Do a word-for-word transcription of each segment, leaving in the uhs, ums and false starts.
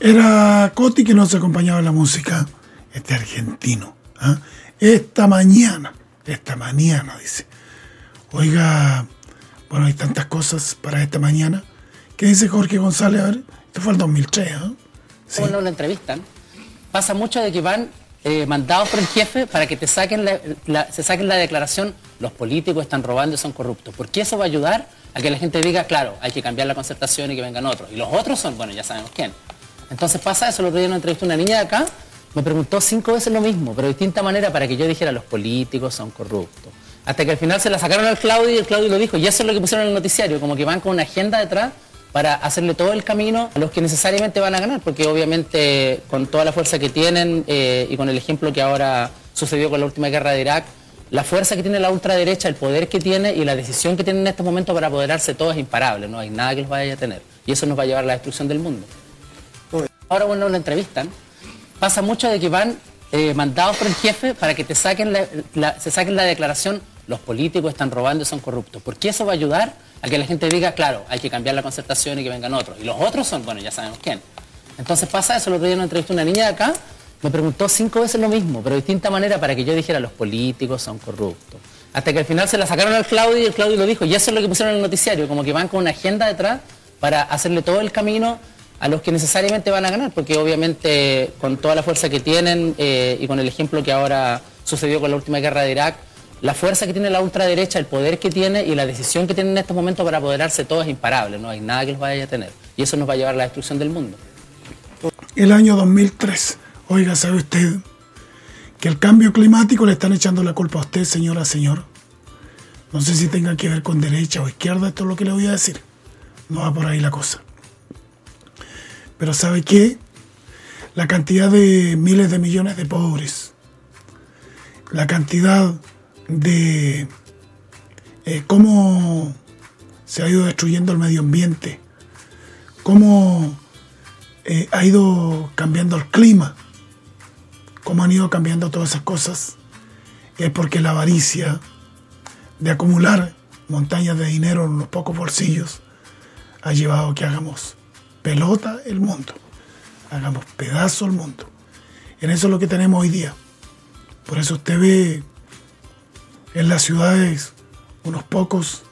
Era Coti que nos acompañaba en la música, este argentino. ¿eh? Esta mañana, esta mañana, dice. Oiga, bueno, hay tantas cosas para esta mañana. ¿Qué dice Jorge González? A ver, esto fue el dos mil tres, ¿eh? Sí. Cuando lo entrevistan, pasa mucho de que van eh, mandados por el jefe para que te saquen la, la, se saquen la declaración, los políticos están robando y son corruptos. Porque eso va a ayudar a que la gente diga, claro, hay que cambiar la concertación y que vengan otros. Y los otros son, bueno, ya sabemos quién. Entonces pasa eso. El otro día nos entrevistó una niña de acá, me preguntó cinco veces lo mismo, pero de distinta manera para que yo dijera, los políticos son corruptos. Hasta que al final se la sacaron al Claudio y el Claudio lo dijo. Y eso es lo que pusieron en el noticiario, como que van con una agenda detrás para hacerle todo el camino a los que necesariamente van a ganar, porque obviamente con toda la fuerza que tienen eh, y con el ejemplo que ahora sucedió con la última guerra de Irak, la fuerza que tiene la ultraderecha, el poder que tiene y la decisión que tiene en este momento para apoderarse todo es imparable, no hay nada que los vaya a detener. Y eso nos va a llevar a la destrucción del mundo. Ahora cuando lo entrevistan, pasa mucho de que van eh, mandados por el jefe para que te saquen la, la, se saquen la declaración, los políticos están robando y son corruptos. Porque eso va a ayudar a que la gente diga, claro, hay que cambiar la concertación y que vengan otros. Y los otros son, bueno, ya sabemos quién. Entonces pasa eso. El otro día nos entrevistó una niña de acá, me preguntó cinco veces lo mismo, pero de distinta manera para que yo dijera, los políticos son corruptos. Hasta que al final se la sacaron al Claudio y el Claudio lo dijo. Y eso es lo que pusieron en el noticiario, como que van con una agenda detrás para hacerle todo el camino a los que necesariamente van a ganar, porque obviamente con toda la fuerza que tienen eh, y con el ejemplo que ahora sucedió con la última guerra de Irak, la fuerza que tiene la ultraderecha, el poder que tiene y la decisión que tiene en este momento para apoderarse todo es imparable, no hay nada que los vaya a detener. Y eso nos va a llevar a la destrucción del mundo. El año dos mil tres. Oiga, ¿sabe usted que el cambio climático le están echando la culpa a usted, señora, señor? No sé si tenga que ver con derecha o izquierda, esto es lo que le voy a decir. No va por ahí la cosa. Pero ¿sabe qué? La cantidad de miles de millones de pobres, la cantidad de eh, cómo se ha ido destruyendo el medio ambiente, cómo eh, ha ido cambiando el clima, cómo han ido cambiando todas esas cosas, es porque la avaricia de acumular montañas de dinero en unos pocos bolsillos ha llevado a que hagamos pelota el mundo, hagamos pedazo el mundo. En eso es lo que tenemos hoy día. Por eso usted ve en las ciudades unos pocos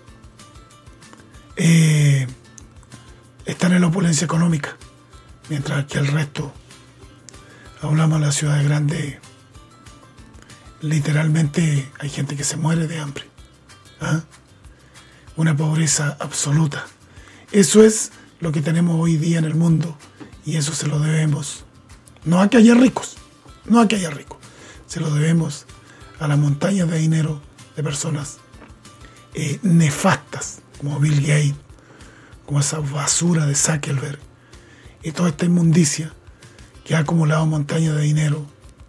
eh, están en la opulencia económica, mientras que el resto, hablamos de las ciudades grandes, literalmente hay gente que se muere de hambre. ¿Ah? Una pobreza absoluta. Eso es lo que tenemos hoy día en el mundo y eso se lo debemos, no a que haya ricos, no a que haya ricos, se lo debemos a las montañas de dinero de personas eh, nefastas como Bill Gates, como esa basura de Zuckerberg y toda esta inmundicia que ha acumulado montañas de dinero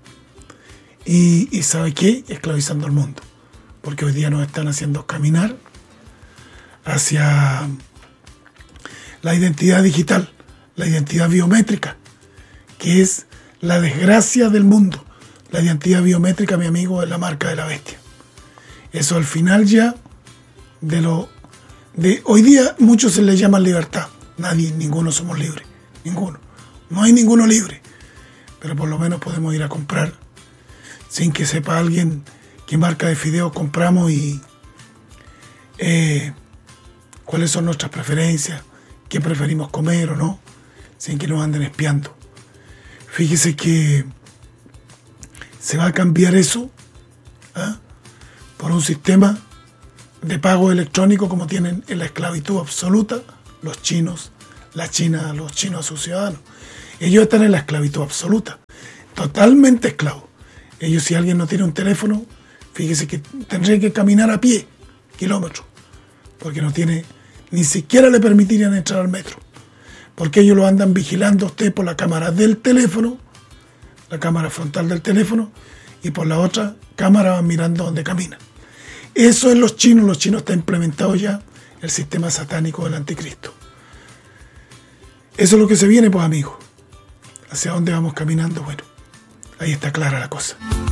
y, y ¿sabe qué? Esclavizando al mundo, porque hoy día nos están haciendo caminar hacia la identidad digital, la identidad biométrica, que es la desgracia del mundo. La identidad biométrica, mi amigo, es la marca de la bestia. Eso al final ya de lo de hoy día muchos se les llama libertad. Nadie, ninguno somos libres, ninguno. No hay ninguno libre, pero por lo menos podemos ir a comprar sin que sepa alguien qué marca de fideos compramos y eh, cuáles son nuestras preferencias, qué preferimos comer o no, sin que nos anden espiando. Fíjese que se va a cambiar eso ¿eh? por un sistema de pago electrónico como tienen en la esclavitud absoluta los chinos, la China, los chinos a sus ciudadanos. Ellos están en la esclavitud absoluta, totalmente esclavos. Ellos, si alguien no tiene un teléfono, fíjese que tendría que caminar a pie, kilómetros, porque no tiene, ni siquiera le permitirían entrar al metro, porque ellos lo andan vigilando a usted por la cámara del teléfono, la cámara frontal del teléfono, y por la otra cámara van mirando donde camina. Eso es los chinos, los chinos está implementado ya el sistema satánico del anticristo. Eso es lo que se viene, pues amigos. ¿Hacia dónde vamos caminando? Bueno, ahí está clara la cosa.